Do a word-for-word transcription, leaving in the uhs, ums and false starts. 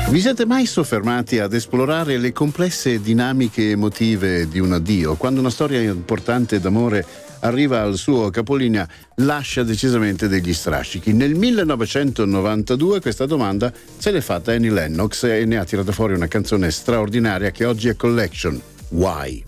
Vi siete mai soffermati ad esplorare le complesse dinamiche emotive di un addio? Quando una storia importante d'amore arriva al suo capolinea, lascia decisamente degli strascichi. Nel millenovecentonovantadue questa domanda se l'è fatta Annie Lennox e ne ha tirato fuori una canzone straordinaria che oggi è collection, Why?